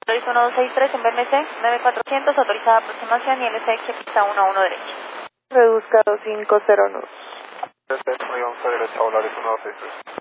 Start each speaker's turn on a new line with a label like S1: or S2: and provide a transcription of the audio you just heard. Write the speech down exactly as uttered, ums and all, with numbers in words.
S1: Volaris uno dos seis tres en B M C, nueve cuatrocientos, autorizada aproximación y L C X pista uno uno derecha.
S2: Reduzca dos cinco cero nudos.
S3: once derecha, Volaris uno dos seis tres.